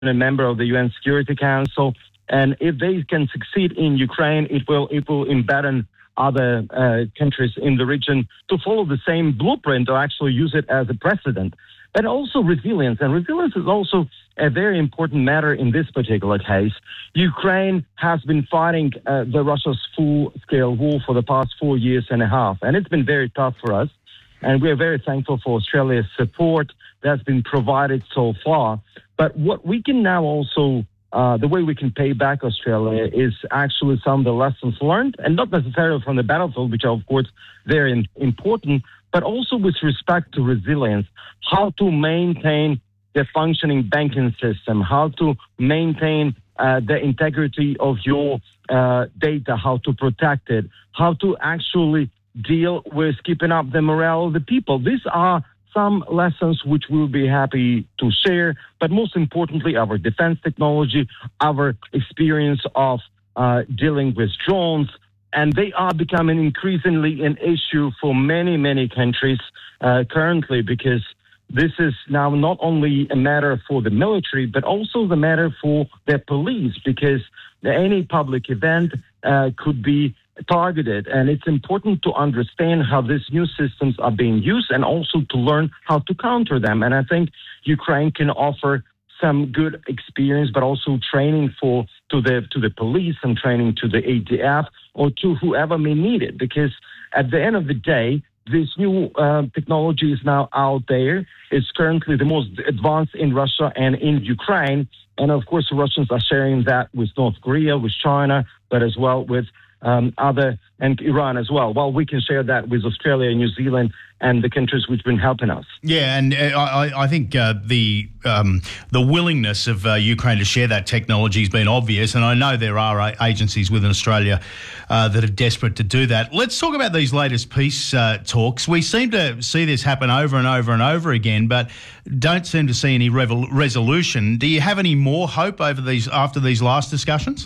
a member of the UN Security Council. And if they can succeed in Ukraine, it will embolden other countries in the region to follow the same blueprint or actually use it as a precedent. But also resilience. And resilience is also a very important matter in this particular case. Ukraine has been fighting the Russia's full-scale war for the past 4 years and a half. And it's been very tough for us. And we are very thankful for Australia's support that's been provided so far. But what we can now also, the way we can pay back Australia is actually some of the lessons learned, and not necessarily from the battlefield, which are, of course, very important, but also with respect to resilience, how to maintain the functioning banking system, how to maintain the integrity of your data, how to protect it, how to actually deal with keeping up the morale of the people. These are some lessons which we'll be happy to share, but most importantly, our defense technology, our experience of dealing with drones, and they are becoming increasingly an issue for many, many countries currently, because this is now not only a matter for the military, but also the matter for the police, because any public event could be targeted. And it's important to understand how these new systems are being used and also to learn how to counter them. And I think Ukraine can offer some good experience, but also training to the police and training to the ADF or to whoever may need it. Because at the end of the day, this new technology is now out there. It's currently the most advanced in Russia and in Ukraine. And of course, the Russians are sharing that with North Korea, with China, but as well with and Iran as well. Well, we can share that with Australia, New Zealand, and the countries which have been helping us. Yeah, and I think the willingness of Ukraine to share that technology has been obvious, and I know there are agencies within Australia that are desperate to do that. Let's talk about these latest peace talks. We seem to see this happen over and over and over again, but don't seem to see any resolution. Do you have any more hope after these last discussions?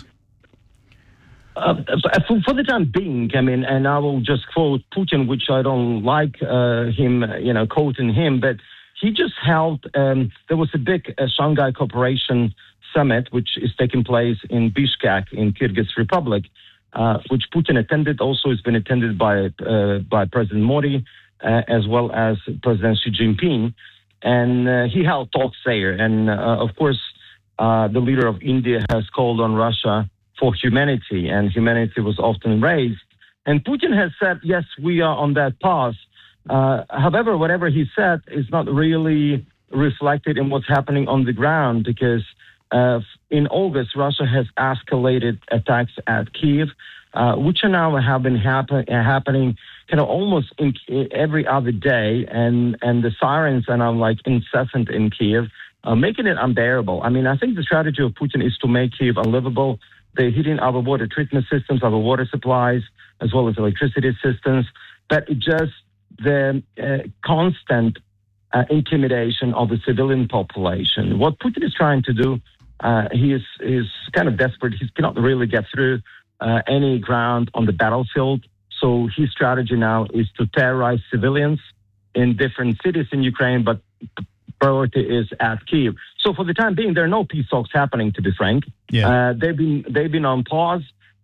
For the time being, I mean, and I will just quote Putin, which I don't like him, quoting him, but he just held, there was a big Shanghai Cooperation Summit, which is taking place in Bishkek in Kyrgyz Republic, which Putin attended. Also, it's been attended by President Modi as well as President Xi Jinping. And he held talks there. And of course, the leader of India has called on Russia for humanity, and humanity was often raised. And Putin has said, yes, we are on that path. However, whatever he said is not really reflected in what's happening on the ground, because in August, Russia has escalated attacks at Kyiv, which are now have been happening kind of almost in every other day, and the sirens are now like incessant in Kyiv, making it unbearable. I mean, I think the strategy of Putin is to make Kyiv unlivable. They're hitting our water treatment systems, our water supplies, as well as electricity systems. But it just the constant intimidation of the civilian population. What Putin is trying to do, he is kind of desperate. He cannot really get through any ground on the battlefield. So his strategy now is to terrorize civilians in different cities in Ukraine, but priority is at Kyiv. So for the time being, there are no peace talks happening, to be frank. Yeah. They've been on pause.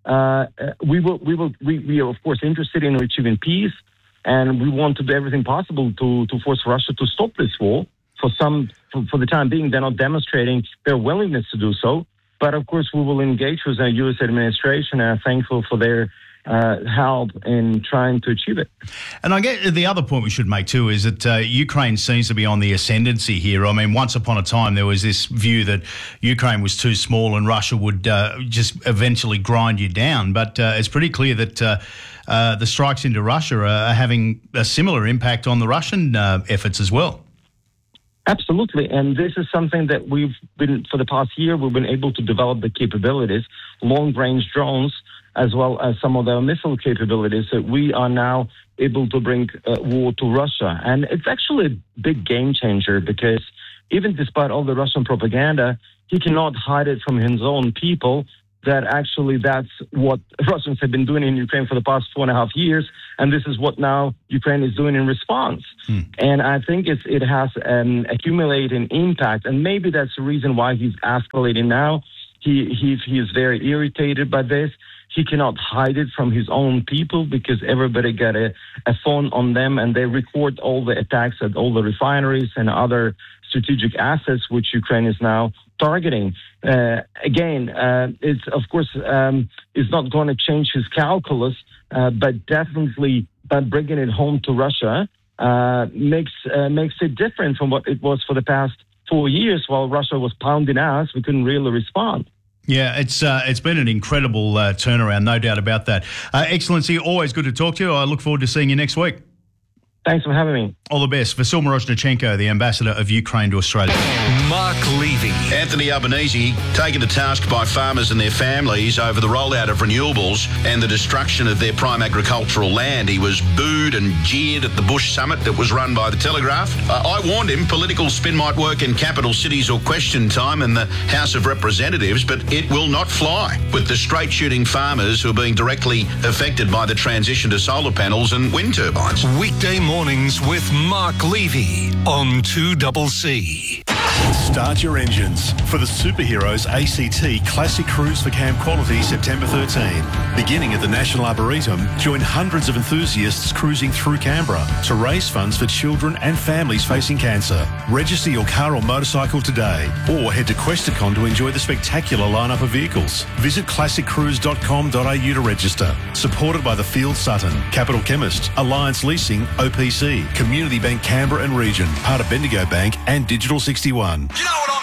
We are of course interested in achieving peace, and we want to do everything possible to force Russia to stop this war. For the time being, they're not demonstrating their willingness to do so. But of course, we will engage with the U.S. administration and are thankful for their help in trying to achieve it. And I get the other point we should make too is that Ukraine seems to be on the ascendancy here. I mean, once upon a time there was this view that Ukraine was too small and Russia would just eventually grind you down. But it's pretty clear that the strikes into Russia are having a similar impact on the Russian efforts as well. Absolutely. And this is something that for the past year, we've been able to develop the capabilities, long-range drones, as well as some of their missile capabilities that we are now able to bring war to Russia. And it's actually a big game changer, because even despite all the Russian propaganda, he cannot hide it from his own people that actually that's what Russians have been doing in Ukraine for the past 4.5 years, and this is what now Ukraine is doing in response. And I think it has an accumulating impact, and maybe that's the reason why he's escalating now. He is very irritated by this. He cannot hide it from his own people because everybody got a phone on them, and they record all the attacks at all the refineries and other strategic assets which Ukraine is now targeting. It's of course it's not going to change his calculus, but definitely by bringing it home to Russia makes it different from what it was for the past 4 years. While Russia was pounding us, we couldn't really respond. Yeah, it's been an incredible turnaround, no doubt about that. Excellency, always good to talk to you. I look forward to seeing you next week. Thanks for having me. All the best. Vasyl Moroznachenko, the ambassador of Ukraine to Australia. Mark Levy. Anthony Albanese taken to task by farmers and their families over the rollout of renewables and the destruction of their prime agricultural land. He was booed and jeered at the Bush summit that was run by the Telegraph. I warned him political spin might work in capital cities or question time in the House of Representatives, but it will not fly with the straight-shooting farmers who are being directly affected by the transition to solar panels and wind turbines. Weekday mornings with Mark Levy on 2CC. Start your engines for the Superheroes ACT Classic Cruise for Camp Quality September 13. Beginning at the National Arboretum, join hundreds of enthusiasts cruising through Canberra to raise funds for children and families facing cancer. Register your car or motorcycle today or head to Questacon to enjoy the spectacular lineup of vehicles. Visit classiccruise.com.au to register. Supported by the Field Sutton, Capital Chemist, Alliance Leasing, OPC, Community Bank Canberra and Region, part of Bendigo Bank and Digital 61. You know what I'm